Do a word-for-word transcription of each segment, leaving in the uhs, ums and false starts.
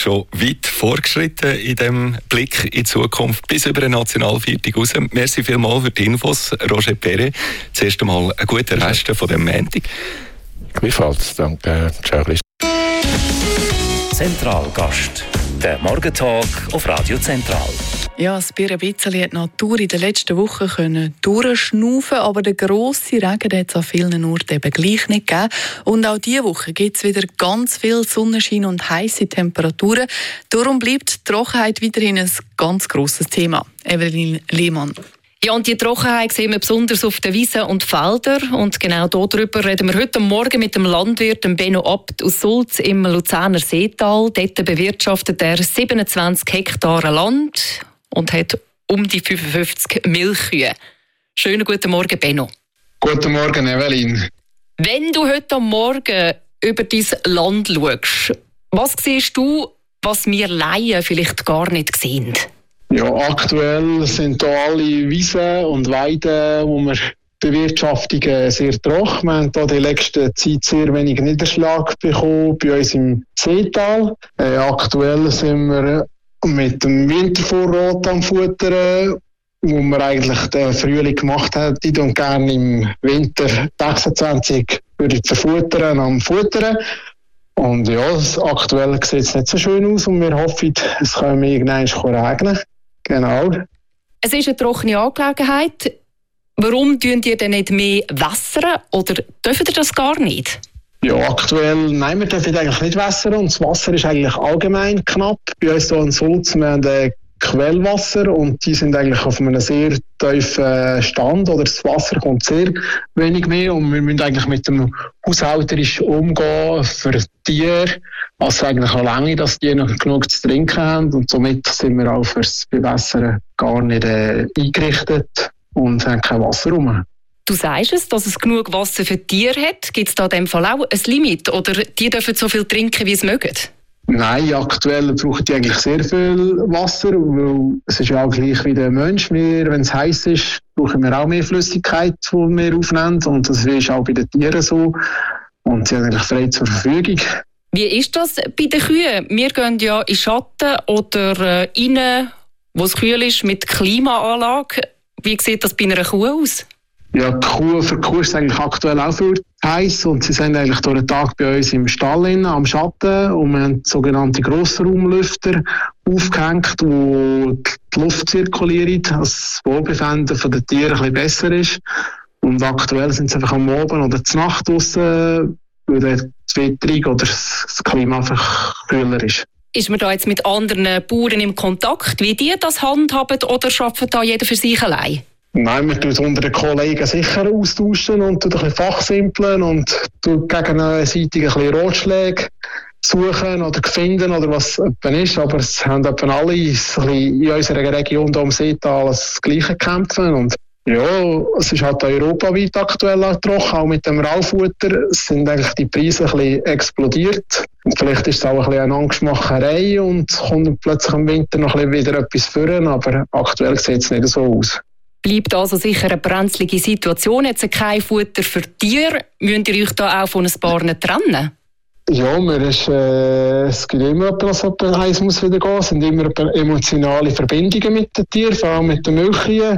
schon weit fortgeschritten in diesem Blick in die Zukunft, bis über eine Nationalviertel raus. Merci vielmals für die Infos, Roger Perret. Zuerst einmal einen guten Rest von diesem Montag. Gleichfalls, danke. Ciao. Zentralgast, der Morgentalk auf Radio Zentral. Ja, ein bisschen hat die Natur in den letzten Wochen können durchschnaufen, aber der grosse Regen hat es an vielen Orten eben gleich nicht gegeben. Und auch diese Woche gibt es wieder ganz viel Sonnenschein und heisse Temperaturen. Darum bleibt die Trockenheit weiterhin ein ganz grosses Thema. Evelyn Lehmann. Ja, und die Trockenheit sehen wir besonders auf den Wiesen und Feldern. Und genau darüber reden wir heute Morgen mit dem Landwirt Benno Abt aus Sulz im Luzerner Seetal. Dort bewirtschaftet er siebenundzwanzig Hektar Land und hat um die fünfundfünfzig Milchkühe. Schönen guten Morgen, Benno. Guten Morgen, Evelyn. Wenn du heute Morgen über dein Land schaust, was siehst du, was wir Laien vielleicht gar nicht sehen? Ja, aktuell sind hier alle Wiesen und Weiden, wo wir bewirtschaften, sehr trocken. Wir haben hier die letzte Zeit sehr wenig Niederschlag bekommen bei uns im Seetal. Äh, aktuell sind wir mit dem Wintervorrat am Futtern, wo wir eigentlich den Frühling gemacht hätten und gerne im Winter sechsundzwanzig würde verfuttern am Futtern. Und ja, aktuell sieht es nicht so schön aus und wir hoffen, es kann irgendwann regnen. Genau. Es ist eine trockene Angelegenheit. Warum tun ihr denn nicht mehr wässern oder dürfen ihr das gar nicht? Ja, aktuell, nein, wir dürfen eigentlich nicht wässern und das Wasser ist eigentlich allgemein knapp. Bei uns hier in Sulz, wir haben äh, Quellwasser und die sind eigentlich auf einem sehr tiefen Stand oder das Wasser kommt sehr wenig mehr und wir müssen eigentlich mit dem haushälterisch umgehen für die Tiere. Also eigentlich auch lange, dass die noch genug zu trinken haben und somit sind wir auch fürs Bewässern gar nicht äh, eingerichtet und haben kein Wasser rum. Du sagst es, dass es genug Wasser für die Tiere hat. Gibt es da in dem Fall auch ein Limit oder die dürfen so viel trinken, wie sie mögen? Nein, aktuell brauchen die eigentlich sehr viel Wasser, weil es ist ja auch gleich wie der Mensch. Wir, wenn es heiß ist, brauchen wir auch mehr Flüssigkeit, die wir aufnehmen und das ist auch bei den Tieren so und sie haben eigentlich frei zur Verfügung. Wie ist das bei den Kühen? Wir gehen ja in Schatten oder rein, wo es kühl ist, mit Klimaanlage. Wie sieht das bei einer Kuh aus? Ja, die Kuh, für die Kuh ist es eigentlich aktuell auch viel heiß und sie sind eigentlich durch den Tag bei uns im Stall innen, am Schatten und wir haben sogenannte Grossraumlüfter aufgehängt, wo die Luft zirkuliert, dass das Wohlbefinden der Tiere ein bisschen besser ist. Und aktuell sind sie einfach am Abend oder zur Nacht draussen, weil die Witterung oder das Klima einfach kühler ist. Ist man da jetzt mit anderen Bauern im Kontakt, wie die das handhaben oder arbeitet da jeder für sich allein? Nein, wir tun es unter den Kollegen sicher austauschen und ein bisschen fachsimpeln und gegenseitig ein bisschen Ratschläge suchen oder finden oder was ist. Aber es haben alle in unserer Region hier im Seetal das Gleiche kämpfen. Und ja, es ist halt europaweit aktuell auch trocken, auch mit dem Raufutter sind eigentlich die Preise ein bisschen explodiert. Und vielleicht ist es auch ein bisschen eine Angstmacherei und kommt plötzlich im Winter noch ein bisschen wieder etwas führen, aber aktuell sieht es nicht so aus. Bleibt also sicher eine brenzlige Situation. Jetzt kein Futter für Tiere. Müsst ihr euch da auch von ein paar trennen? Ja, mir ist, äh, es gibt immer etwas, was jemand heiß muss wieder gehen. Es sind immer emotionale Verbindungen mit den Tieren, vor allem mit den Milchkühen.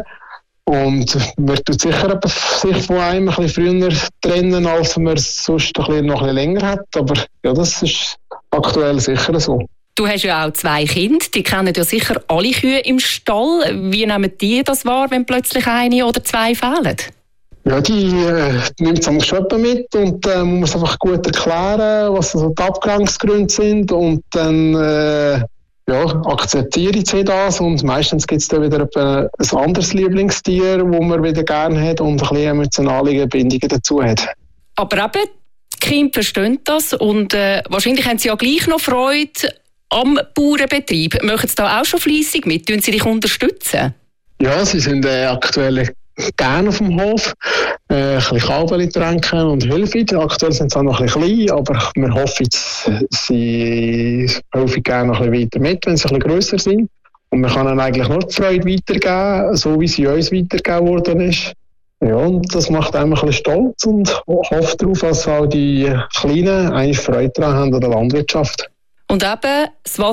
Und man tut sicher sich von einem ein bisschen früher trennen, als man es sonst ein bisschen noch ein bisschen länger hat. Aber ja, das ist aktuell sicher so. Du hast ja auch zwei Kinder, die kennen ja sicher alle Kühe im Stall. Wie nehmen die das wahr, wenn plötzlich eine oder zwei fehlen? Ja, die äh, nimmt es am Schöpfen mit und äh, man muss einfach gut erklären, was so die Abgangsgründe sind und dann äh, ja, akzeptieren sie das und meistens gibt es dann wieder ein, ein anderes Lieblingstier, das man wieder gerne hat und ein bisschen emotionale Bindungen dazu hat. Aber eben, die Kinder verstehen das und äh, wahrscheinlich haben sie ja gleich noch Freude am Bauernbetrieb. Machen Sie da auch schon fleissig mit? Tun Sie dich unterstützen? Ja, sie sind äh, aktuell gerne auf dem Hof. Äh, ein bisschen Kalbeli tränken und helfen. Aktuell sind sie auch noch ein bisschen klein, aber wir hoffen, sie helfen gerne noch ein bisschen weiter mit, wenn sie ein bisschen grösser sind. Und wir können eigentlich nur die Freude weitergeben, so wie sie uns weitergegeben worden ist. Ja, und das macht einem ein bisschen stolz und hofft darauf, dass auch die Kleinen eigentlich Freude daran haben an der Landwirtschaft. Und eben, das